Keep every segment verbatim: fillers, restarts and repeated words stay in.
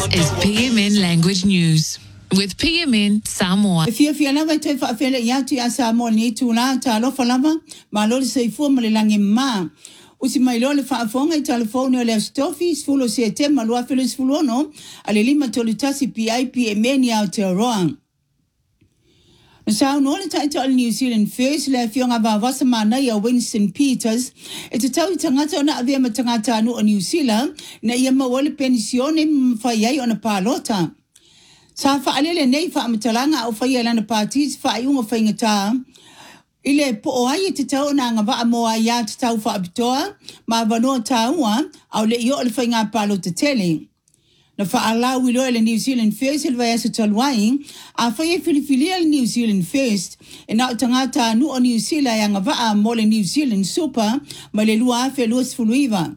is P M N Language News with P M N Samoa. If you feel like to feel yatu ya Samoa ni tula talo falama maloli seifu malilangi ma usi mailole fa fonga telefone ole stofi fulo sete malua felis fulono alilima tolitasi P I P M N ya Aotearoa. Now, no title New Zealand First left young about Vasamana ya Winston Peters. It's a tell tangata na avia matangata no New Zealand na yama wale pensione mfayai on a palota. Sa fa alele nei fa amatalanga o fayala na parties fa yung fayngata. Ile po ohaye titao na nga ba mo ya titao fa abitoa ma vano tawa au le yo le faynga palota telling. Na faala wilo le New Zealand First ilvaya sa talwai a faye filifilial New Zealand First e na tangata nu o New Zealand yang va mo le New Zealand Super malelua fe los fuluiva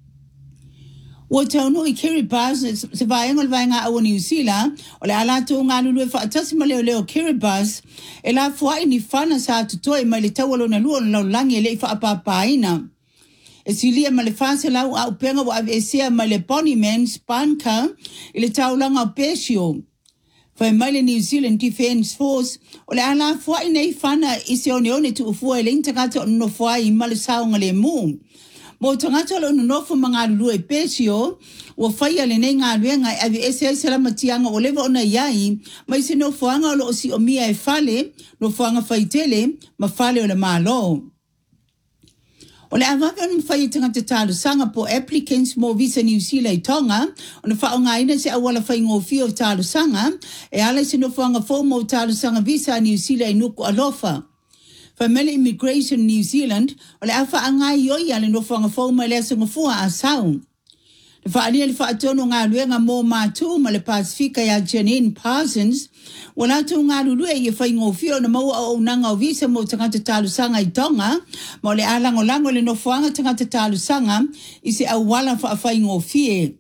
wata no i Kiribati se vai ngol vai nga o New Zealand o le ala to nga lu fa tasi male le o Kiribati e la fwa ni fana sa to e male tawolo na lu no langi le fa pa paina. Esilia malefase lau au penga wa avesia maleponi men spanka ile taulanga pesio. Fa male New Zealand Defence Force ole ala fwa ina fana isi one one tu ufua ile intakato no fwa i male saunga le mu. Mo tangata lo no fwa mga lue pesio wa faya le nenga luenga avesia sela matianga oleva ona yai mai se no fwa nga lo si omia e fale no fwa nga faitele ma fale ole malo. Ole avavan fai tangata talo sanga po applicants mo visa New Zealand tonga ona fa nga ina se awala fai ngofi o talo sanga e ala se no fanga fo mo talo sanga visa New Zealand nuku alofa family immigration New Zealand ole afa anga yo ya le no fanga fo mo le se ngofua asau le fa ali le fa tono nga luenga mo matu ma le Pacifica ya Janine Parsons wala tu nga lulu e fai ngofi o na mo o nanga visa mo tangata talo sanga i tonga mo le alango lango le no fuanga tangata talo sanga isi awala fa fai ngofi e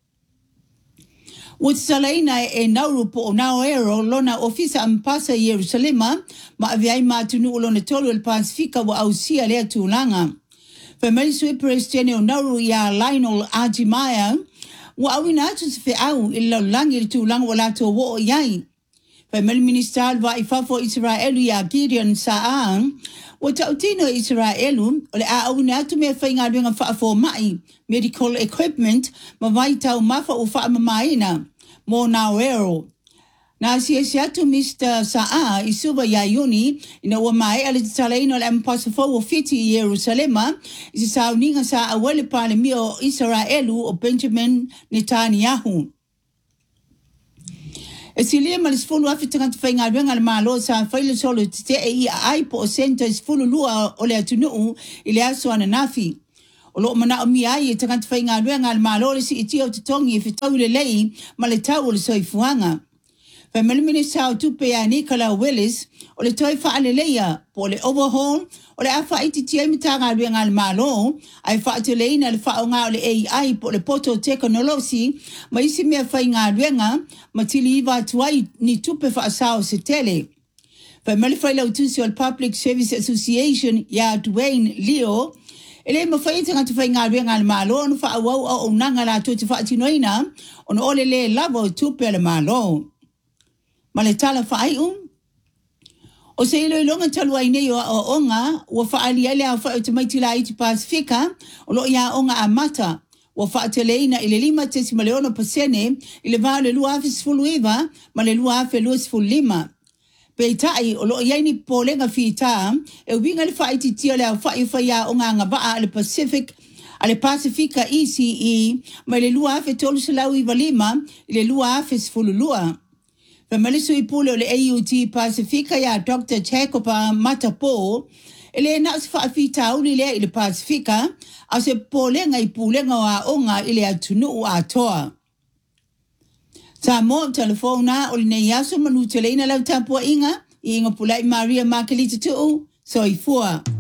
Wutsalaina e nauru po nao ero lona ofisa ampasa Yerusalema ma aviai matunu ulona tolu el Pacifica wa ausia lea tulanga. Family sui presidente o nauru ya Lionel Ajimaya wa awina atu se fe au ila langi tulanga wala to wo yai. Family Minister va ifafo Israelu ya Gideon Sa'an wata utino Israelu ole a awina atu me fainga luenga fa'afo mai medical equipment ma vaita o mafa o fa'a mamaina mo nawero. Na siya siya to Mister Sa'a isuba ya yuni ina wa mai ala talaino le impasifo o fiti Yerusalema isi sa uninga sa awele pale mio Israelu o Benjamin Netanyahu. Esilia malisfulu afitanga tfainga luenga le malo sa faile solo te e ai po senta isfulu lua ole atunu ile aso ananafi. Olo mana mi ai tanga tfainga luenga le malo le si itio titongi fitaule lei maletau le soifuanga. Family Minister tupe ya Nicola Willis ole toi fa aleleia po le overhaul ole afa iti tia mitanga luenga le malo ai fa ateleina le fa nga ole A I po le poto technology ma isi mea fa inga luenga matili iwa tuai ni tupe fa asao se tele. Family Faila Utusi al Public Service Association ya Dwayne Leo ele ma fa iti ngatu fa inga luenga le malo no fa awau o unanga la tuti fa atinoina ono ole le lavo tupe le malo. Maletala fai um o se ilo ilonga talua ine yo o onga wa fa ali ale a fa automatically iti Pacifica o lo ya onga amata wa fa teleina ile lima tesi maleono pasene ile va le lua afis fuluiva ma le lua afe luas fulima pe tai o lo ya ni polenga fita e winga le fa iti tio le fa fa ya onga nga ba ale Pacific ale Pacifica E C E ma le lua afe tolu selawi valima ile lua afis fululua. Family sui pulo le A U T Pacifica ya Doctor Jacoba Matapo ele na sifa fita uli le ile Pacifica ase pole ngai pulenga wa onga ile atunu atoa. Sa mo telefona uli ne yaso manu teleina la tapo inga inga pulai Maria Makelita tu so ifua.